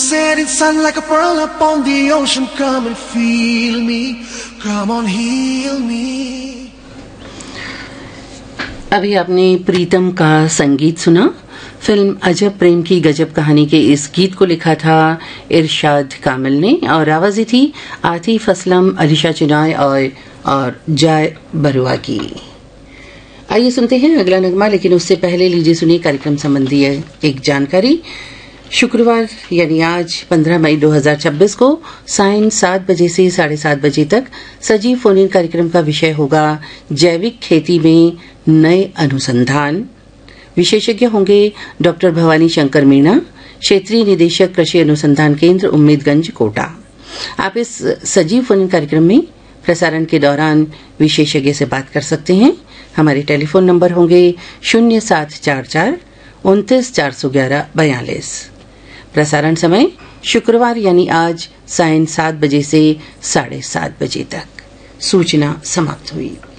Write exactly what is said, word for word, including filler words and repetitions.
setting sun like a pearl upon the ocean. Come and feel me, come on heal me. अभी आपने प्रीतम का संगीत सुना। Film अजब प्रेम की गजब कहानी के इस गीत को लिखा था इरशाद कामिल ने और आवाज़ें थी आतिफ असलम, अलीशा चिनाय और, और जाय बरुआ की। आइए सुनते हैं अगला नगमा, लेकिन उससे पहले लीजिए सुनिए कार्यक्रम संबंधी एक जानकारी। शुक्रवार यानी आज पंद्रह मई दो हज़ार छब्बीस को सायं सात बजे से साढ़े सात बजे तक सजीव फोन इन कार्यक्रम का विषय होगा जैविक खेती में नए अनुसंधान। विशेषज्ञ होंगे डॉक्टर भवानी शंकर मीणा, क्षेत्रीय निदेशक कृषि अनुसंधान केंद्र उम्मीदगंज कोटा। आप इस सजीव फोन इन कार्यक्रम में प्रसारण के दौरान विशेषज्ञ से बात कर सकते हैं। हमारे टेलीफोन नंबर होंगे शून्य सात चार चार उनतीस चार सौ ग्यारह बयालीस। प्रसारण समय शुक्रवार यानी आज सायं सात बजे से साढ़े सात बजे तक। सूचना समाप्त हुई।